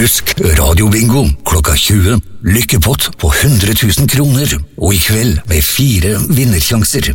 Husk radiobingo klokka 20. Lykkepott på 100 000 kroner. Og i kveld med 4 vinnersjanser.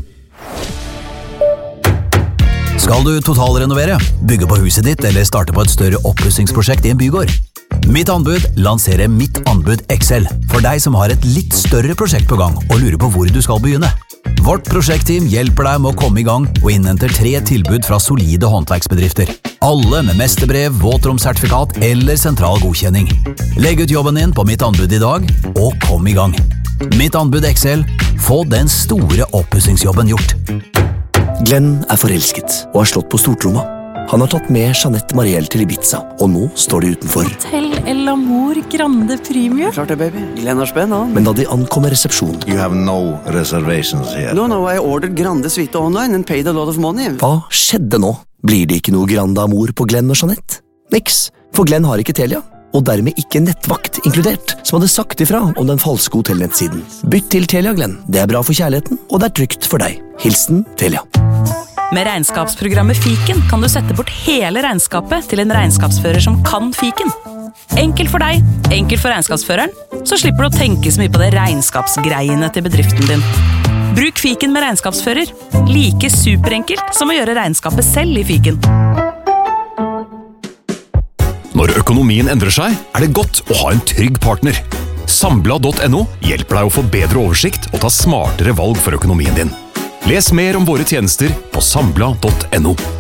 Skal du totalrenovere, bygge på huset ditt eller starte på et større oppussingsprosjekt i en bygård? Mitt anbud lanserer Mitt anbud XL for deg som har et litt større prosjekt på gang og lurer på hvor du skal begynne. Vårt prosjektteam hjelper deg med å komme i gang og innhenter 3 tilbud fra solide håndverksbedrifter. Alle med mesterbrev, våtromsertifikat eller sentral godkjenning. Legg ut jobben din på Mitt anbud i dag, og kom i gang. Mitt anbud XL. Få den store oppussingsjobben gjort. Glenn er forelsket og har slått på stortromma. Han har tatt med Jeanette Marielle til Ibiza, og nå står de utenfor. Hotel El Amor Grande Premium. Klart det, baby. Glenn har spenn, han. Men da de ankommer resepsjonen... You have no reservations here. No, I ordered Grande Suite online and paid a lot of money. Hva skjedde nå? Blir det ikke noe Grande Amor på Glenn og Jeanette? Niks, for Glenn har ikke Telia, og dermed ikke nettvakt inkludert, som hadde sagt ifra om den falske hotellnettsiden. Bytt til Telia, Glenn. Det er bra for kjærligheten, og det er trygt for deg. Hilsen Telia. Med regnskapsprogrammet Fiken kan du sette bort hele regnskapet til en regnskapsfører som kan Fiken. Enkelt for deg, enkelt for regnskapsføreren, så slipper du å tenke så mye på det regnskapsgreiene til bedriften din. Bruk Fiken med regnskapsfører. Like superenkelt som å gjøre regnskapet selv i Fiken. Når økonomien endrer seg, er det godt å ha en trygg partner. Sambla.no hjelper deg å få bedre oversikt og ta smartere valg for økonomien din. Les mer om våre tjenester på sambla.no.